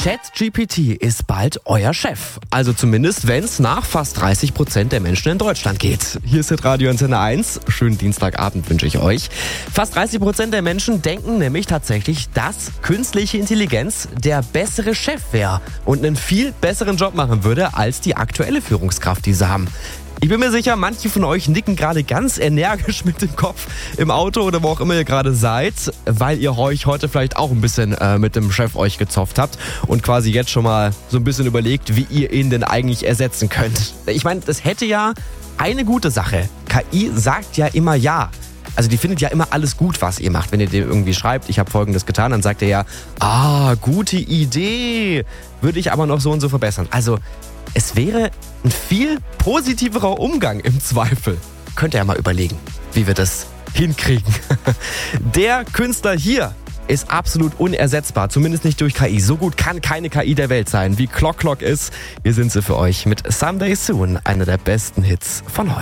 ChatGPT ist bald euer Chef. Also zumindest, wenn es nach fast 30% der Menschen in Deutschland geht. Hier ist Radio Antenne 1. Schönen Dienstagabend wünsche ich euch. Fast 30% der Menschen denken nämlich tatsächlich, dass künstliche Intelligenz der bessere Chef wäre und einen viel besseren Job machen würde als die aktuelle Führungskraft, die sie haben. Ich bin mir sicher, manche von euch nicken gerade ganz energisch mit dem Kopf im Auto oder wo auch immer ihr gerade seid, weil ihr euch heute vielleicht auch ein bisschen mit dem Chef euch gezofft habt und quasi jetzt schon mal so ein bisschen überlegt, wie ihr ihn denn eigentlich ersetzen könnt. Ich meine, das hätte ja eine gute Sache. KI sagt ja immer ja. Also die findet ja immer alles gut, was ihr macht. Wenn ihr dem irgendwie schreibt, ich habe Folgendes getan, dann sagt er ja, gute Idee, würde ich aber noch so und so verbessern. Also es wäre ein viel positiverer Umgang im Zweifel. Könnt ihr ja mal überlegen, wie wir das hinkriegen. Der Künstler hier ist absolut unersetzbar, zumindest nicht durch KI. So gut kann keine KI der Welt sein, wie Clock Clock ist. Hier sind sie für euch mit Someday Soon, einer der besten Hits von heute.